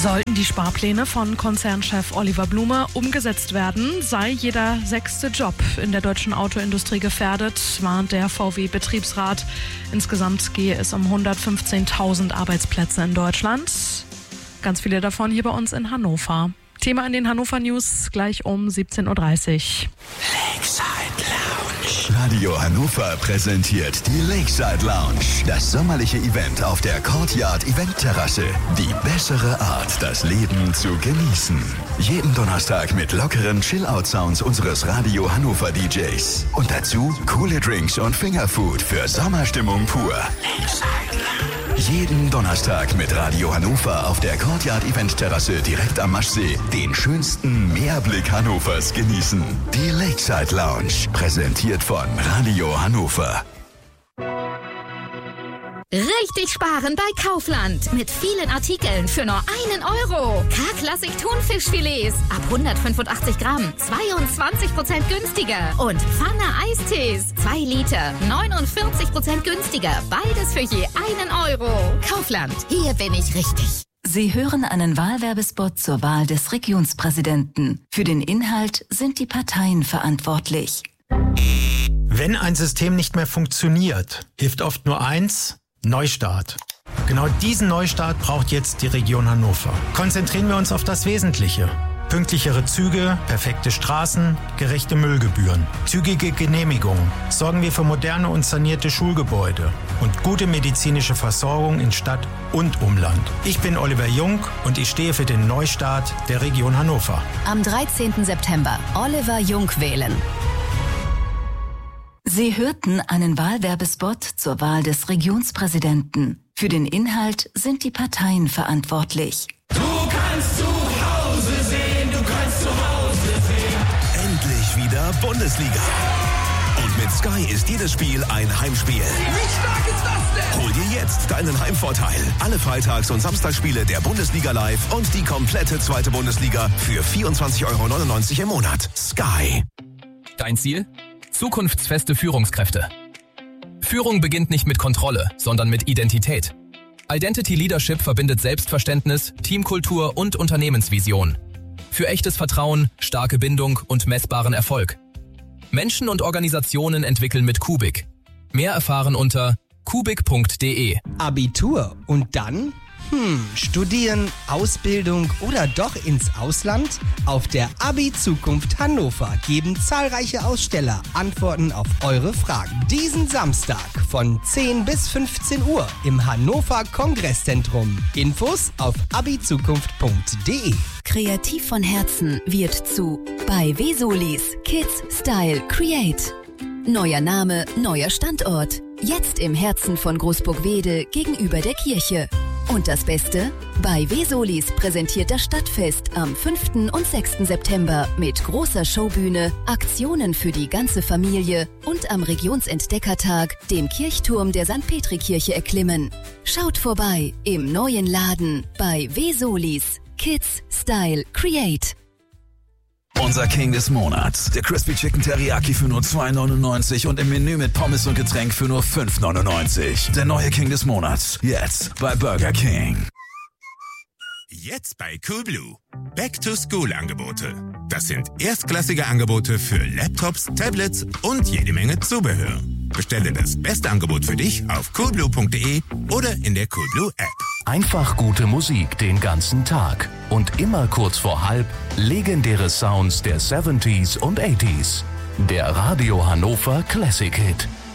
Sollten die Sparpläne von Konzernchef Oliver Blume umgesetzt werden, sei jeder 6. Job in der deutschen Autoindustrie gefährdet, warnt der VW-Betriebsrat. Insgesamt gehe es um 115.000 Arbeitsplätze in Deutschland. Ganz viele davon hier bei uns in Hannover. Thema in den Hannover News gleich um 17.30 Uhr. Lakeside Lounge. Radio Hannover präsentiert die Lakeside Lounge. Das sommerliche Event auf der Courtyard Eventterrasse. Die bessere Art, das Leben zu genießen. Jeden Donnerstag mit lockeren Chill-Out-Sounds unseres Radio Hannover DJs. Und dazu coole Drinks und Fingerfood für Sommerstimmung pur. Lakeside Lounge. Jeden Donnerstag mit Radio Hannover auf der Courtyard Eventterrasse direkt am Maschsee den schönsten Meerblick Hannovers genießen. Die Lakeside Lounge, präsentiert von Radio Hannover. Richtig sparen bei Kaufland. Mit vielen Artikeln für nur 1 Euro. K-Klassik Thunfischfilets ab 185 Gramm. 22% günstiger. Und Pfanne Eistees. 2 Liter. 49% günstiger. Beides für je 1 Euro. Kaufland. Hier bin ich richtig. Sie hören einen Wahlwerbespot zur Wahl des Regionspräsidenten. Für den Inhalt sind die Parteien verantwortlich. Wenn ein System nicht mehr funktioniert, hilft oft nur eins: Neustart. Genau diesen Neustart braucht jetzt die Region Hannover. Konzentrieren wir uns auf das Wesentliche. Pünktlichere Züge, perfekte Straßen, gerechte Müllgebühren, zügige Genehmigungen. Sorgen wir für moderne und sanierte Schulgebäude und gute medizinische Versorgung in Stadt und Umland. Ich bin Oliver Jung und ich stehe für den Neustart der Region Hannover. Am 13. September Oliver Jung wählen. Sie hörten einen Wahlwerbespot zur Wahl des Regionspräsidenten. Für den Inhalt sind die Parteien verantwortlich. Du kannst zu Hause sehen, du kannst zu Hause sehen. Endlich wieder Bundesliga. Und mit Sky ist jedes Spiel ein Heimspiel. Wie stark ist das denn? Hol dir jetzt deinen Heimvorteil. Alle Freitags- und Samstagsspiele der Bundesliga live und die komplette 2. Bundesliga für 24,99 € im Monat. Sky. Dein Ziel? Zukunftsfeste Führungskräfte. Führung beginnt nicht mit Kontrolle, sondern mit Identität. Identity Leadership verbindet Selbstverständnis, Teamkultur und Unternehmensvision. Für echtes Vertrauen, starke Bindung und messbaren Erfolg. Menschen und Organisationen entwickeln mit Kubik. Mehr erfahren unter kubik.de. Abitur und dann? Studieren, Ausbildung oder doch ins Ausland? Auf der Abi-Zukunft Hannover geben zahlreiche Aussteller Antworten auf eure Fragen. Diesen Samstag von 10 bis 15 Uhr im Hannover Kongresszentrum. Infos auf abizukunft.de. Kreativ von Herzen wird zu bei Vesolis Kids Style Create. Neuer Name, neuer Standort. Jetzt im Herzen von Großburg-Wedel gegenüber der Kirche. Und das Beste? Bei Vesolis präsentiert das Stadtfest am 5. und 6. September mit großer Showbühne, Aktionen für die ganze Familie und am Regionsentdeckertag den Kirchturm der St. Petri-Kirche erklimmen. Schaut vorbei im neuen Laden bei Vesolis Kids Style Create. Unser King des Monats. Der Crispy Chicken Teriyaki für nur 2,99 € und im Menü mit Pommes und Getränk für nur 5,99 €. Der neue King des Monats. Jetzt bei Burger King. Jetzt bei Coolblue. Back-to-School-Angebote. Das sind erstklassige Angebote für Laptops, Tablets und jede Menge Zubehör. Bestelle das beste Angebot für dich auf coolblue.de oder in der Coolblue App. Einfach gute Musik den ganzen Tag. Und immer kurz vor halb legendäre Sounds der 70s und 80s. Der Radio Hannover Classic Hit.